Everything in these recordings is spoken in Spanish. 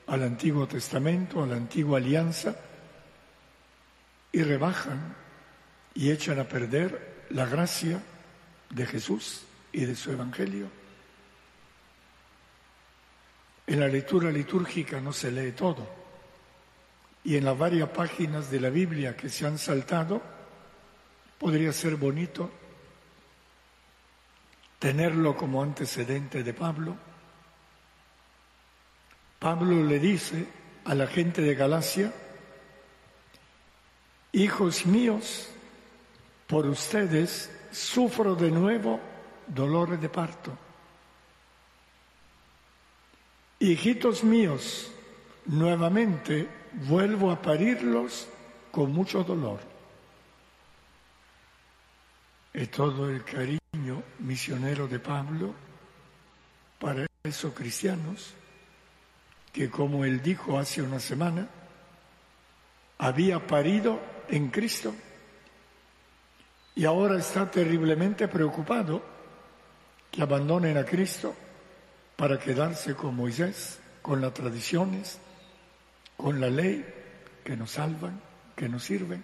al Antiguo Testamento, a la Antigua Alianza, y rebajan y echan a perder la gracia de Jesús y de su Evangelio. En la lectura litúrgica no se lee todo, y en las varias páginas de la Biblia que se han saltado, podría ser bonito tenerlo como antecedente de Pablo. Pablo le dice a la gente de Galacia: hijos míos, por ustedes sufro de nuevo dolores de parto. Hijitos míos, nuevamente vuelvo a parirlos con mucho dolor. Es todo el cariño misionero de Pablo para esos cristianos que, como él dijo hace una semana, había parido en Cristo y ahora está terriblemente preocupado que abandonen a Cristo para quedarse con Moisés, con las tradiciones, con la ley que nos salvan, que nos sirven.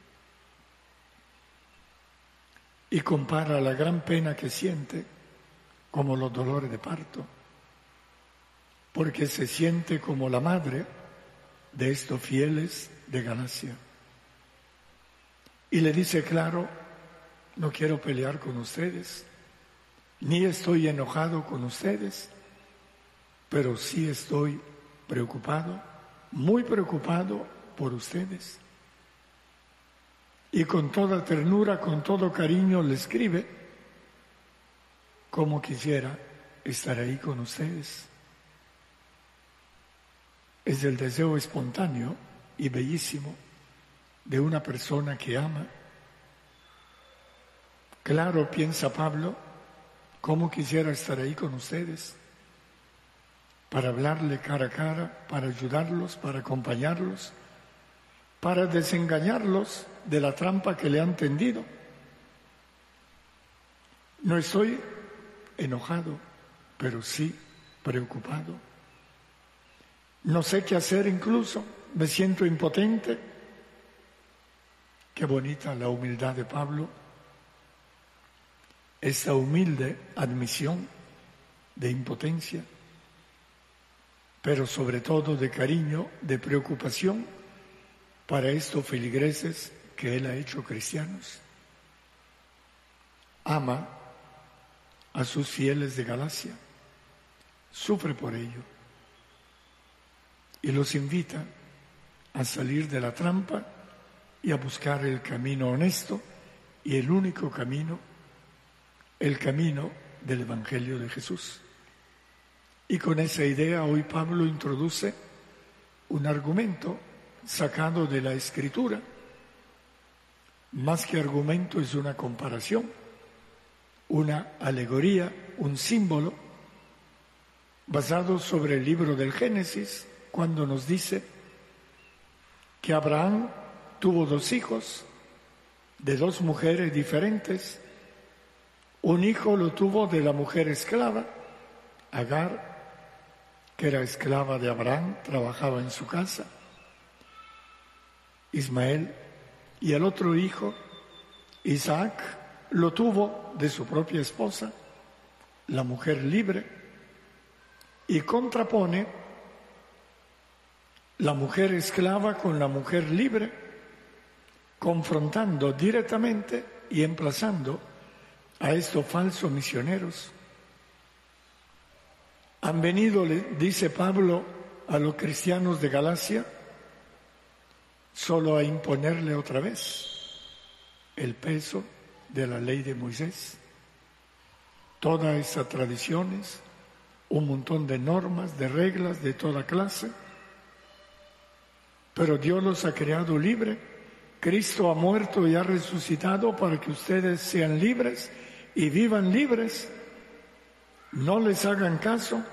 Y compara la gran pena que siente como los dolores de parto, porque se siente como la madre de estos fieles de Galacia. Y le dice claro: no quiero pelear con ustedes, ni estoy enojado con ustedes, pero sí estoy preocupado, muy preocupado por ustedes. Y con toda ternura, con todo cariño le escribe: como quisiera estar ahí con ustedes. Es el deseo espontáneo y bellísimo de una persona que ama. Claro, piensa Pablo, cómo quisiera estar ahí con ustedes, para hablarle cara a cara, para ayudarlos, para acompañarlos, para desengañarlos de la trampa que le han tendido. No estoy enojado, pero sí preocupado. No sé qué hacer incluso, me siento impotente. Qué bonita la humildad de Pablo, esa humilde admisión de impotencia, pero sobre todo de cariño, de preocupación para estos feligreses que él ha hecho cristianos. Ama a sus fieles de Galacia, sufre por ello y los invita a salir de la trampa y a buscar el camino honesto y el único camino, el camino del Evangelio de Jesús. Y con esa idea hoy Pablo introduce un argumento sacado de la Escritura. Más que argumento, es una comparación, una alegoría, un símbolo basado sobre el libro del Génesis, cuando nos dice que Abraham tuvo 2 hijos de 2 mujeres diferentes. Un hijo lo tuvo de la mujer esclava, Agar, que era esclava de Abraham, trabajaba en su casa, Ismael, y el otro hijo, Isaac, lo tuvo de su propia esposa, la mujer libre, y contrapone la mujer esclava con la mujer libre, confrontando directamente y emplazando a estos falsos misioneros. Han venido, le dice Pablo, a los cristianos de Galacia solo a imponerle otra vez el peso de la ley de Moisés, todas esas tradiciones, un montón de normas, de reglas de toda clase. Pero Dios los ha creado libre. Cristo ha muerto y ha resucitado para que ustedes sean libres y vivan libres. No les hagan caso.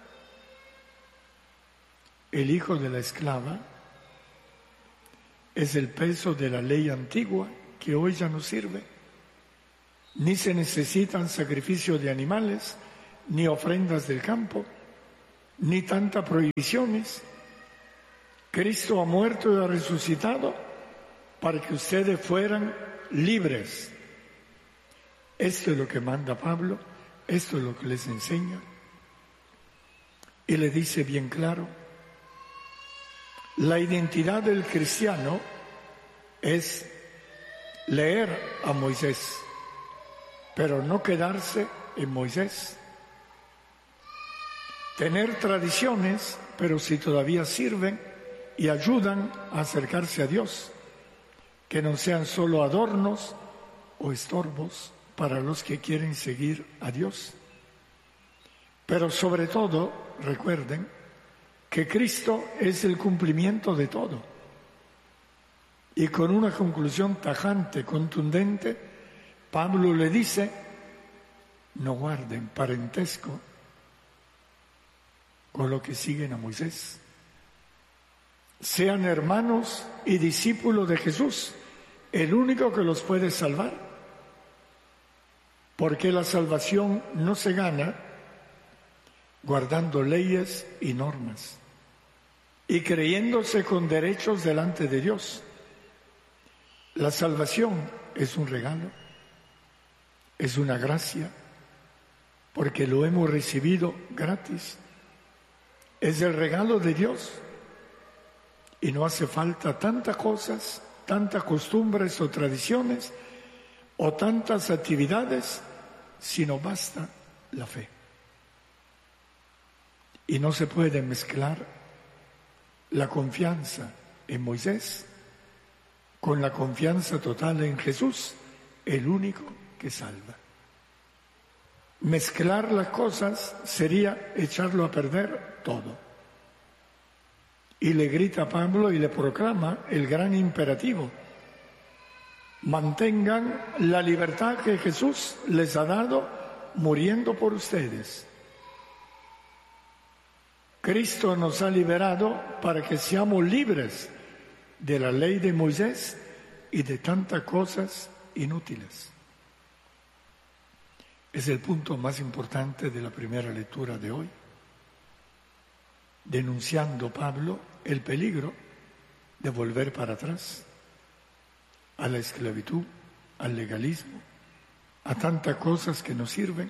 El hijo de la esclava es el peso de la ley antigua que hoy ya no sirve. Ni se necesitan sacrificios de animales, ni ofrendas del campo, ni tantas prohibiciones. Cristo ha muerto y ha resucitado para que ustedes fueran libres. Esto es lo que manda Pablo, esto es lo que les enseña. Y le dice bien claro, la identidad del cristiano es leer a Moisés, pero no quedarse en Moisés. Tener tradiciones, pero si todavía sirven y ayudan a acercarse a Dios, que no sean solo adornos o estorbos para los que quieren seguir a Dios. Pero sobre todo, recuerden que Cristo es el cumplimiento de todo. Y con una conclusión tajante, contundente, Pablo le dice, no guarden parentesco con lo que siguen a Moisés. Sean hermanos y discípulos de Jesús, el único que los puede salvar. Porque la salvación no se gana guardando leyes y normas y creyéndose con derechos delante de Dios. La salvación es un regalo, es una gracia, porque lo hemos recibido gratis. Es el regalo de Dios y no hace falta tantas cosas, tantas costumbres o tradiciones o tantas actividades, sino basta la fe. Y no se puede mezclar la confianza en Moisés con la confianza total en Jesús, el único que salva. Mezclar las cosas sería echarlo a perder todo. Y le grita a Pablo y le proclama el gran imperativo: mantengan la libertad que Jesús les ha dado muriendo por ustedes. Cristo nos ha liberado para que seamos libres de la ley de Moisés y de tantas cosas inútiles. Es el punto más importante de la primera lectura de hoy, denunciando Pablo el peligro de volver para atrás a la esclavitud, al legalismo, a tantas cosas que nos sirven,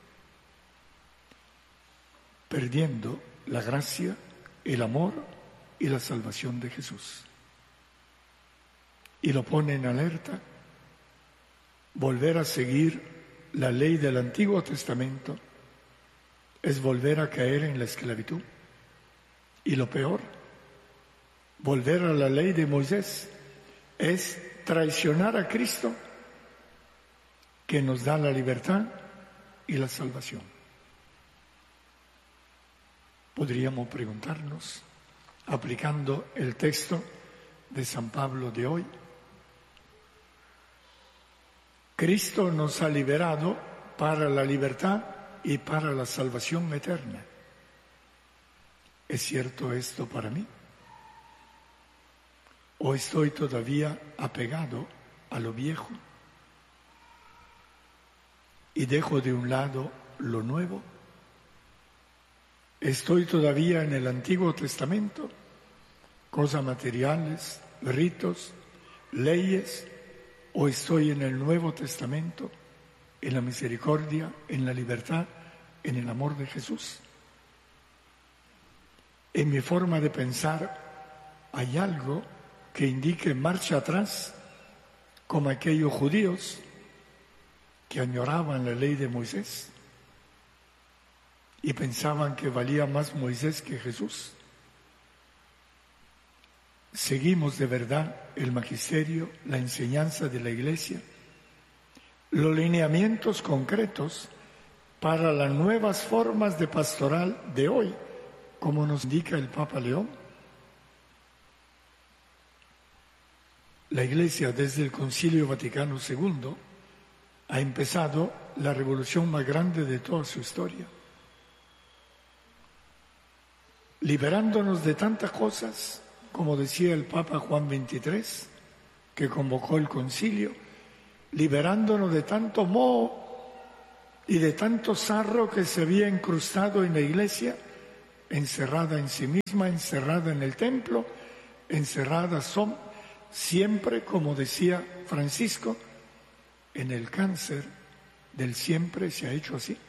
perdiendo la gracia, el amor y la salvación de Jesús. Y lo pone en alerta. Volver a seguir la ley del Antiguo Testamento es volver a caer en la esclavitud. Y lo peor, volver a la ley de Moisés es traicionar a Cristo, que nos da la libertad y la salvación. Podríamos preguntarnos, aplicando el texto de San Pablo de hoy, Cristo nos ha liberado para la libertad y para la salvación eterna. ¿Es cierto esto para mí? ¿O estoy todavía apegado a lo viejo y dejo de un lado lo nuevo? ¿Estoy todavía en el Antiguo Testamento? Cosas materiales, ritos, leyes, ¿o estoy en el Nuevo Testamento, en la misericordia, en la libertad, en el amor de Jesús? En mi forma de pensar hay algo que indique marcha atrás, como aquellos judíos que añoraban la ley de Moisés y pensaban que valía más Moisés que Jesús. ¿Seguimos de verdad el magisterio, la enseñanza de la Iglesia, los lineamientos concretos para las nuevas formas de pastoral de hoy, como nos indica el Papa León? La Iglesia, desde el Concilio Vaticano II, ha empezado la revolución más grande de toda su historia, liberándonos de tantas cosas, como decía el Papa Juan XXIII, que convocó el concilio, liberándonos de tanto moho y de tanto sarro que se había incrustado en la Iglesia, encerrada en sí misma, encerrada en el templo, encerradas son siempre, como decía Francisco, en el cáncer del siempre se ha hecho así.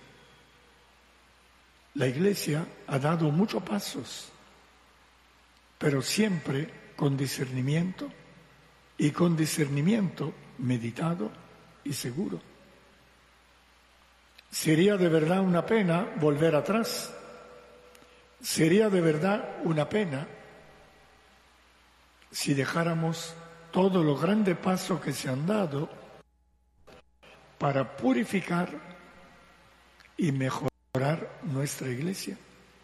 La Iglesia ha dado muchos pasos, pero siempre con discernimiento, y con discernimiento meditado y seguro. Sería de verdad una pena volver atrás. Sería de verdad una pena si dejáramos todos los grandes pasos que se han dado para purificar y mejorar nuestra Iglesia.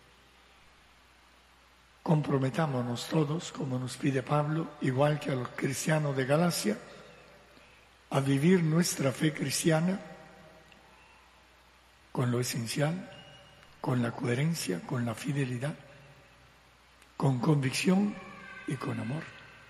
Comprometámonos todos, como nos pide Pablo, igual que a los cristianos de Galacia, a vivir nuestra fe cristiana con lo esencial, con la coherencia, con la fidelidad, con convicción y con amor.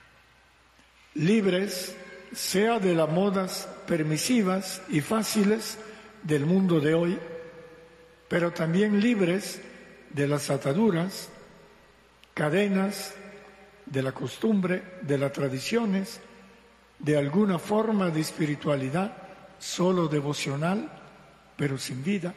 Libres, sea de las modas permisivas y fáciles del mundo de hoy, pero también libres de las ataduras, cadenas, de la costumbre, de las tradiciones, de alguna forma de espiritualidad solo devocional, pero sin vida,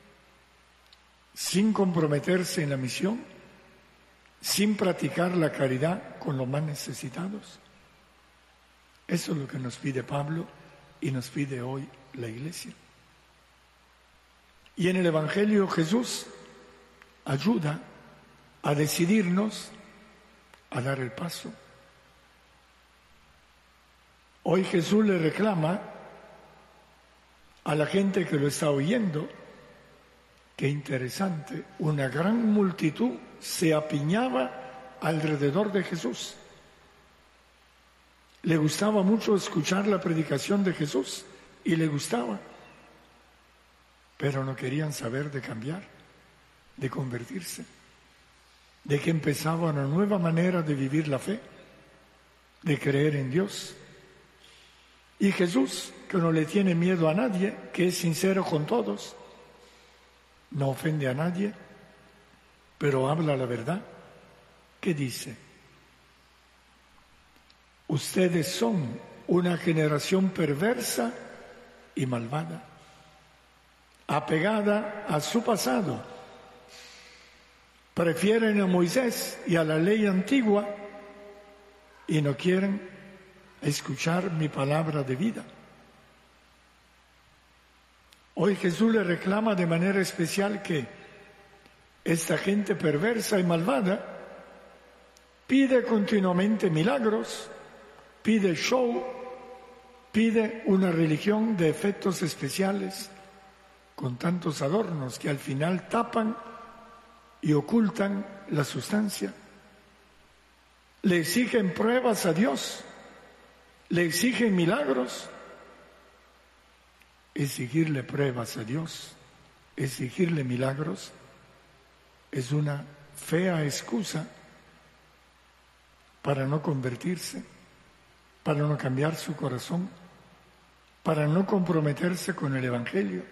sin comprometerse en la misión, sin practicar la caridad con los más necesitados. Eso es lo que nos pide Pablo y nos pide hoy la Iglesia. Y en el Evangelio Jesús ayuda a decidirnos a dar el paso. Hoy Jesús le reclama a la gente que lo está oyendo, qué interesante, una gran multitud se apiñaba alrededor de Jesús. Le gustaba mucho escuchar la predicación de Jesús y le gustaba, pero no querían saber de cambiar, de convertirse, de que empezaba una nueva manera de vivir la fe, de creer en Dios. Y Jesús, que no le tiene miedo a nadie, que es sincero con todos, no ofende a nadie, pero habla la verdad. ¿Qué dice? Ustedes son una generación perversa y malvada, apegada a su pasado. Prefieren a Moisés y a la ley antigua y no quieren escuchar mi palabra de vida. Hoy Jesús le reclama de manera especial que esta gente perversa y malvada pide continuamente milagros, pide show, pide una religión de efectos especiales con tantos adornos que al final tapan y ocultan la sustancia. Le exigen pruebas a Dios, le exigen milagros. Exigirle pruebas a Dios, exigirle milagros, es una fea excusa para no convertirse, para no cambiar su corazón, para no comprometerse con el Evangelio,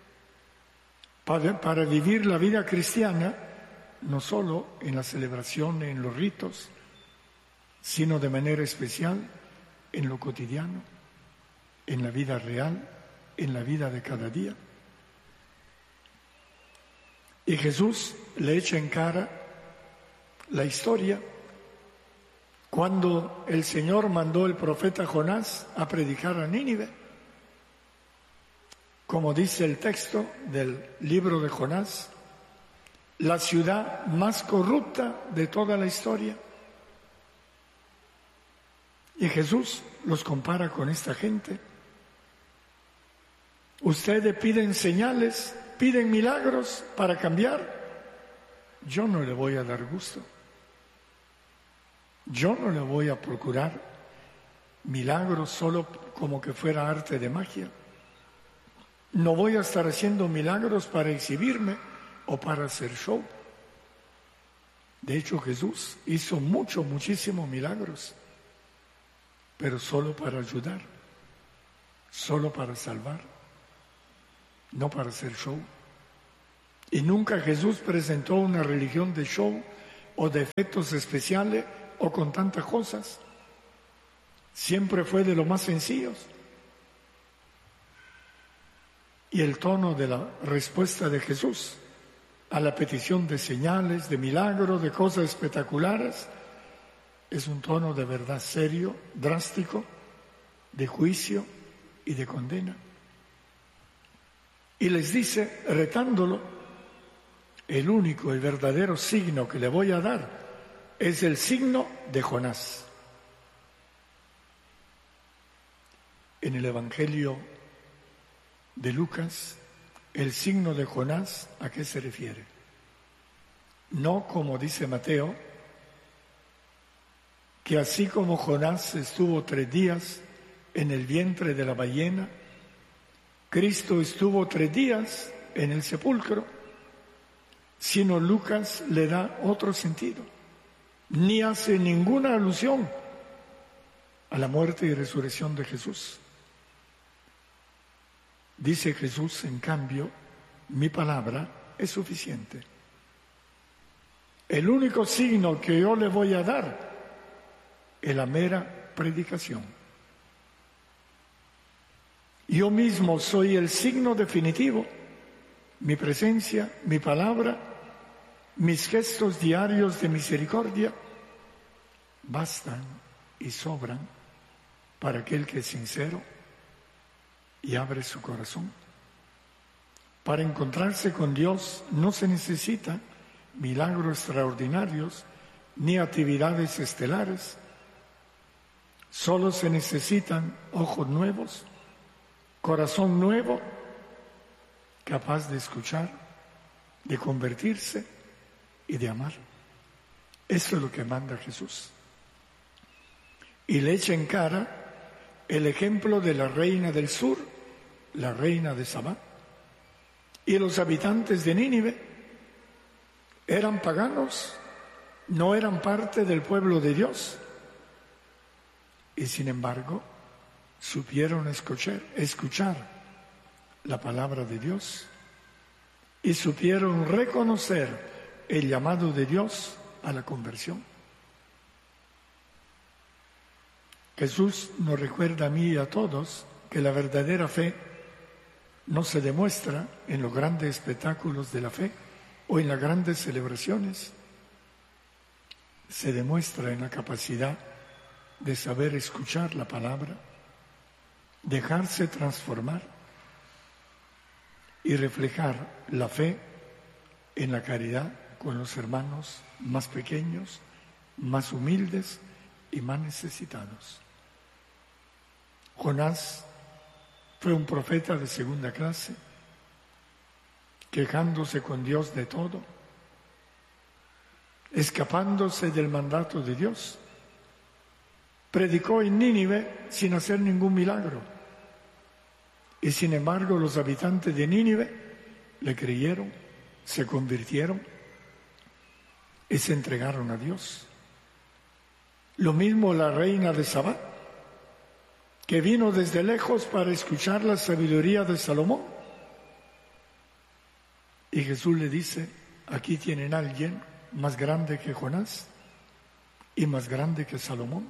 para vivir la vida cristiana no solo en la celebración, en los ritos, sino de manera especial en lo cotidiano, en la vida real, en la vida de cada día. Y Jesús le echa en cara la historia cuando el Señor mandó al profeta Jonás a predicar a Nínive. Como dice el texto del libro de Jonás, la ciudad más corrupta de toda la historia. Y Jesús los compara con esta gente. Ustedes piden señales, piden milagros para cambiar. Yo no le voy a dar gusto. Yo no le voy a procurar milagros solo como que fuera arte de magia. No voy a estar haciendo milagros para exhibirme o para hacer show. De hecho, Jesús hizo muchísimos milagros, pero solo para ayudar, solo para salvar. No para hacer show. Y nunca Jesús presentó una religión de show o de efectos especiales o con tantas cosas. Siempre fue de los más sencillos. Y el tono de la respuesta de Jesús a la petición de señales, de milagros, de cosas espectaculares, es un tono de verdad serio, drástico, de juicio y de condena. Y les dice, retándolo, el único y verdadero signo que le voy a dar es el signo de Jonás. En el Evangelio de Lucas, el signo de Jonás, ¿a qué se refiere? No como dice Mateo, que así como Jonás estuvo 3 días en el vientre de la ballena, Cristo estuvo 3 días en el sepulcro, sino Lucas le da otro sentido, ni hace ninguna alusión a la muerte y resurrección de Jesús. Dice Jesús, en cambio, mi palabra es suficiente. El único signo que yo le voy a dar es la mera predicación. Yo mismo soy el signo definitivo. Mi presencia, mi palabra, mis gestos diarios de misericordia bastan y sobran para aquel que es sincero y abre su corazón. Para encontrarse con Dios no se necesita milagros extraordinarios ni actividades estelares. Solo se necesitan ojos nuevos, corazón nuevo, capaz de escuchar, de convertirse y de amar. Eso es lo que manda Jesús. Y le echa en cara el ejemplo de la reina del sur, la reina de Sabá. Y los habitantes de Nínive eran paganos, no eran parte del pueblo de Dios. Y sin embargo, supieron escuchar la palabra de Dios y supieron reconocer el llamado de Dios a la conversión. Jesús nos recuerda a mí y a todos que la verdadera fe no se demuestra en los grandes espectáculos de la fe o en las grandes celebraciones. Se demuestra en la capacidad de saber escuchar la palabra, dejarse transformar y reflejar la fe en la caridad con los hermanos más pequeños, más humildes y más necesitados. Jonás fue un profeta de segunda clase, quejándose con Dios de todo, escapándose del mandato de Dios. Predicó en Nínive sin hacer ningún milagro. Y sin embargo los habitantes de Nínive le creyeron, se convirtieron y se entregaron a Dios. Lo mismo la reina de Sabá, que vino desde lejos para escuchar la sabiduría de Salomón. Y Jesús le dice, aquí tienen a alguien más grande que Jonás y más grande que Salomón.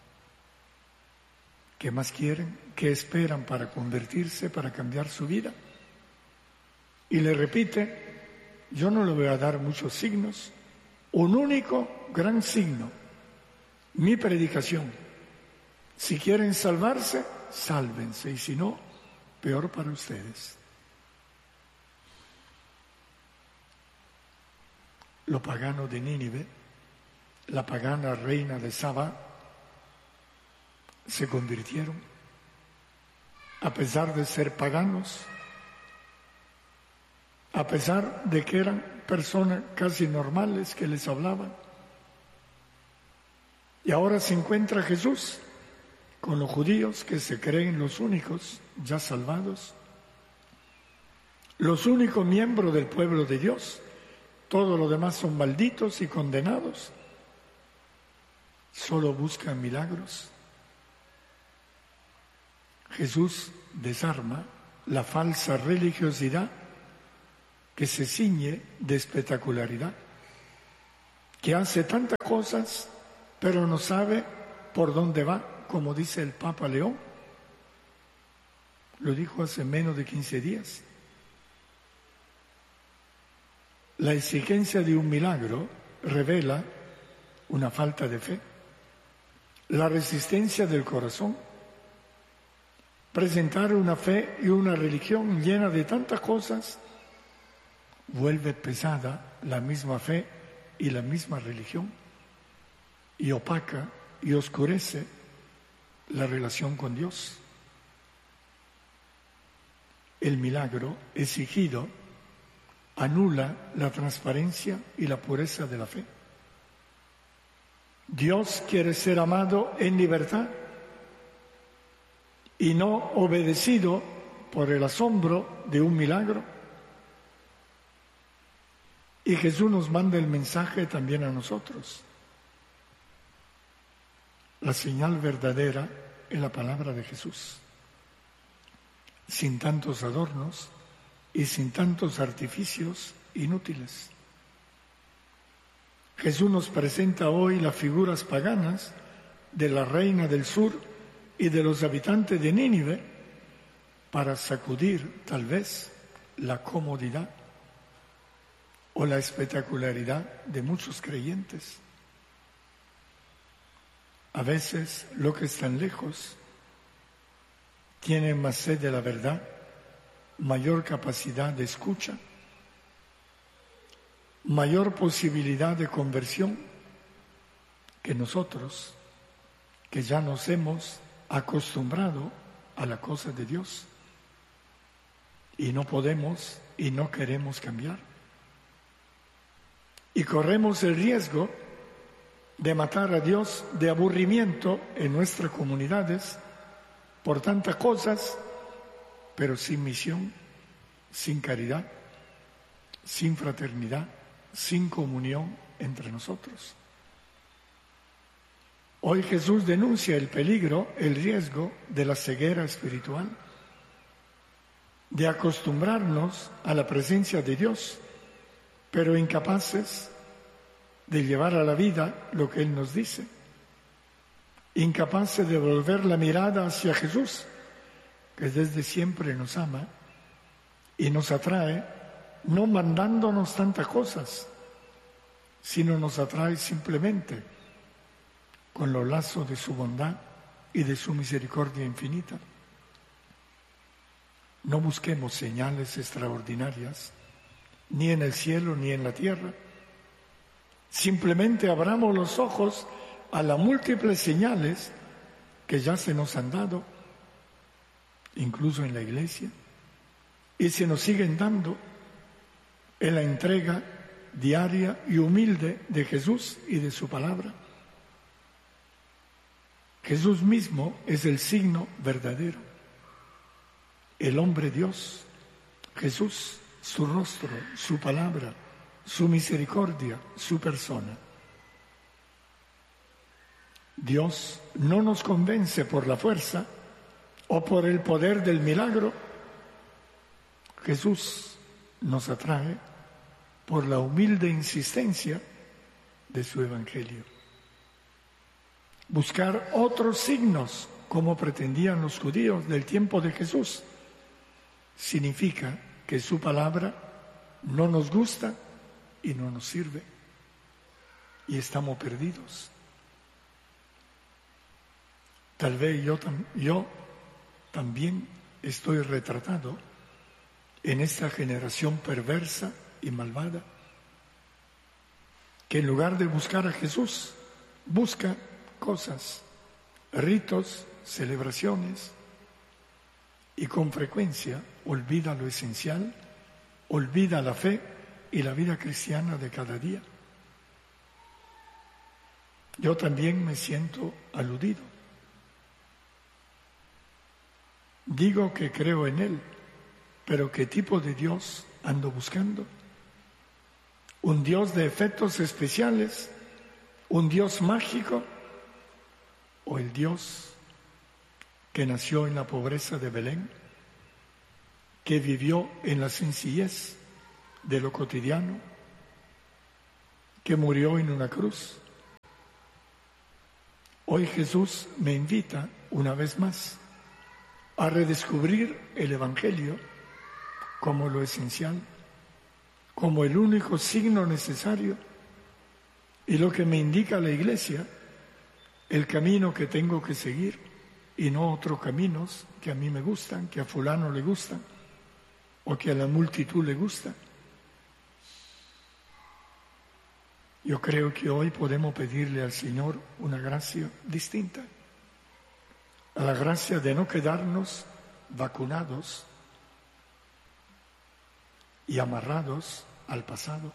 ¿Qué más quieren? ¿Qué esperan para convertirse, para cambiar su vida? Y le repite, yo no le voy a dar muchos signos, un único gran signo, mi predicación. Si quieren salvarse, sálvense, y si no, peor para ustedes. Lo pagano de Nínive, la pagana reina de Sabá, se convirtieron, a pesar de ser paganos, a pesar de que eran personas casi normales que les hablaban. Y ahora se encuentra Jesús con los judíos que se creen los únicos ya salvados, los únicos miembros del pueblo de Dios. Todos los demás son malditos y condenados. Solo buscan milagros. Jesús desarma la falsa religiosidad que se ciñe de espectacularidad, que hace tantas cosas pero no sabe por dónde va, como dice el Papa León. Lo dijo hace menos de 15 días. La exigencia de un milagro revela una falta de fe, la resistencia del corazón. Presentar una fe y una religión llena de tantas cosas vuelve pesada la misma fe y la misma religión y opaca y oscurece la relación con Dios. El milagro exigido anula la transparencia y la pureza de la fe. Dios quiere ser amado en libertad y no obedecido por el asombro de un milagro. Y Jesús nos manda el mensaje también a nosotros. La señal verdadera es la palabra de Jesús, sin tantos adornos y sin tantos artificios inútiles. Jesús nos presenta hoy las figuras paganas de la reina del sur y de los habitantes de Nínive para sacudir tal vez la comodidad o la espectacularidad de muchos creyentes. A veces los que están lejos tienen más sed de la verdad, mayor capacidad de escucha, mayor posibilidad de conversión que nosotros, que ya nos hemos acostumbrado a la cosa de Dios y no podemos y no queremos cambiar. Y corremos el riesgo de matar a Dios de aburrimiento en nuestras comunidades por tantas cosas, pero sin misión, sin caridad, sin fraternidad, sin comunión entre nosotros. Hoy Jesús denuncia el peligro, el riesgo de la ceguera espiritual, de acostumbrarnos a la presencia de Dios, pero incapaces de llevar a la vida lo que Él nos dice, incapaces de volver la mirada hacia Jesús, que desde siempre nos ama y nos atrae, no mandándonos tantas cosas, sino nos atrae simplemente con los lazos de su bondad y de su misericordia infinita. No busquemos señales extraordinarias, ni en el cielo ni en la tierra. Simplemente abramos los ojos a las múltiples señales que ya se nos han dado, incluso en la Iglesia, y se nos siguen dando en la entrega diaria y humilde de Jesús y de su palabra. Jesús mismo es el signo verdadero, el hombre Dios, Jesús, su rostro, su palabra, su misericordia, su persona. Dios no nos convence por la fuerza o por el poder del milagro. Jesús nos atrae por la humilde insistencia de su Evangelio. Buscar otros signos, como pretendían los judíos del tiempo de Jesús, significa que su palabra no nos gusta y no nos sirve, y estamos perdidos. Tal vez yo también estoy retratado en esta generación perversa y malvada, que en lugar de buscar a Jesús, busca cosas, ritos, celebraciones, y con frecuencia olvida lo esencial, olvida la fe y la vida cristiana de cada día. Yo también me siento aludido. Digo que creo en Él, pero ¿qué tipo de Dios ando buscando? ¿Un Dios de efectos especiales? ¿Un Dios mágico? ¿O el Dios que nació en la pobreza de Belén, que vivió en la sencillez de lo cotidiano, que murió en una cruz, Hoy Jesús me invita una vez más a redescubrir el Evangelio como lo esencial, como el único signo necesario y lo que me indica la Iglesia, el camino que tengo que seguir y no otros caminos que a mí me gustan, que a fulano le gustan o que a la multitud le gustan. Yo creo que hoy podemos pedirle al Señor una gracia distinta, a la gracia de no quedarnos vacunados y amarrados al pasado,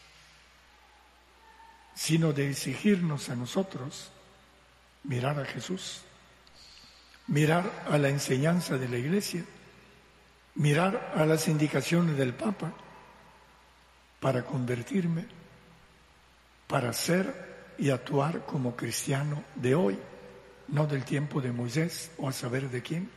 sino de exigirnos a nosotros mirar a Jesús, mirar a la enseñanza de la Iglesia, mirar a las indicaciones del Papa para convertirme, para ser y actuar como cristiano de hoy, no del tiempo de Moisés o a saber de quién.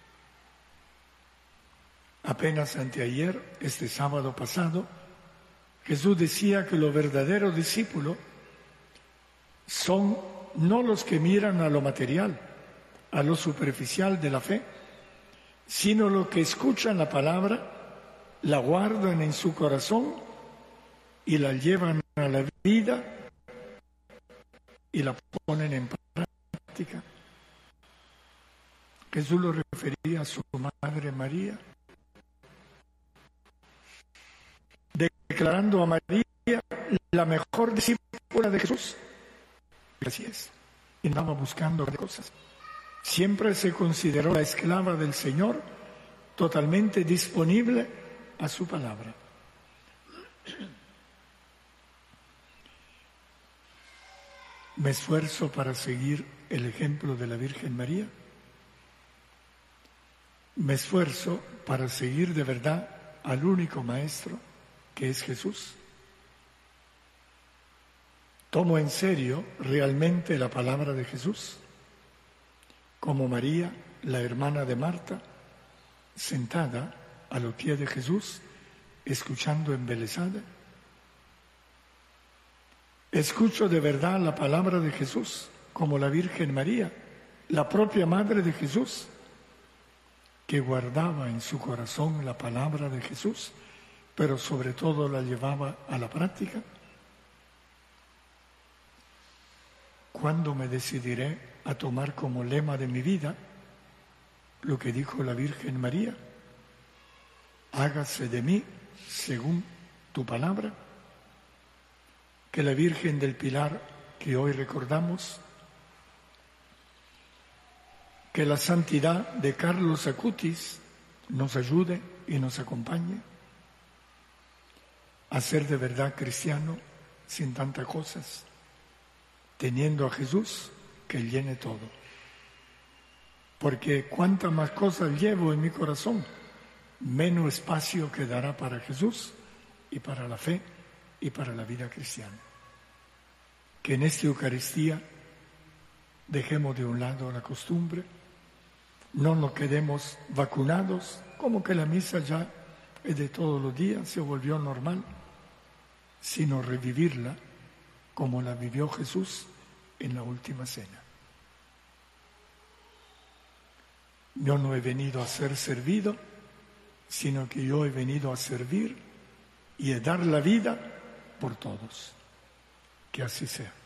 Apenas anteayer, este sábado pasado, Jesús decía que los verdaderos discípulos son no los que miran a lo material, a lo superficial de la fe, sino los que escuchan la palabra, la guardan en su corazón y la llevan a la vida y la ponen en práctica. Jesús lo refería a su madre María, declarando a María la mejor discípula de Jesús. Así es, y andaba buscando cosas. Siempre se consideró la esclava del Señor, totalmente disponible a su palabra. Me esfuerzo para seguir el ejemplo de la Virgen María. Me esfuerzo para seguir de verdad al único Maestro, que es Jesús. Tomo en serio realmente la palabra de Jesús, como María, la hermana de Marta, sentada a los pies de Jesús, escuchando embelesada. Escucho de verdad la palabra de Jesús, como la Virgen María, la propia Madre de Jesús, que guardaba en su corazón la palabra de Jesús, pero sobre todo la llevaba a la práctica. ¿Cuándo me decidiré a tomar como lema de mi vida lo que dijo la Virgen María? Hágase de mí según tu palabra. Que la Virgen del Pilar que hoy recordamos, que la santidad de Carlos Acutis nos ayude y nos acompañe a ser de verdad cristiano sin tantas cosas, teniendo a Jesús que llene todo. Porque cuantas más cosas llevo en mi corazón, menos espacio quedará para Jesús y para la fe y para la vida cristiana. Que en esta Eucaristía dejemos de un lado la costumbre, no nos quedemos vacunados, como que la misa ya es de todos los días, se volvió normal, sino revivirla como la vivió Jesús en la última cena. Yo no he venido a ser servido, sino que yo he venido a servir y a dar la vida por todos. Que así sea.